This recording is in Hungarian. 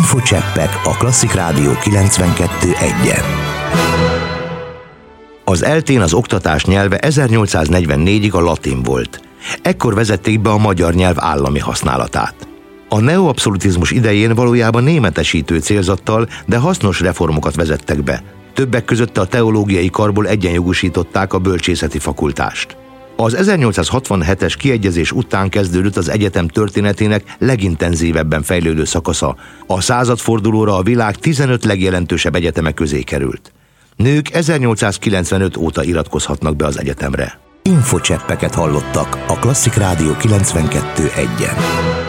Infocseppek a Klasszik Rádió 92.1-en. Az eltén az oktatás nyelve 1844-ig a latin volt. Ekkor vezették be a magyar nyelv állami használatát. A neoabszolutizmus idején valójában németesítő célzattal, de hasznos reformokat vezettek be. Többek között a teológiai karból egyenjogosították a bölcsészeti fakultást. Az 1867-es kiegyezés után kezdődött az egyetem történetének legintenzívebben fejlődő szakasza. A századfordulóra a világ 15 legjelentősebb egyeteme közé került. Nők 1895 óta iratkozhatnak be az egyetemre. Infocseppeket hallottak a Klasszik Rádió 92.1-en.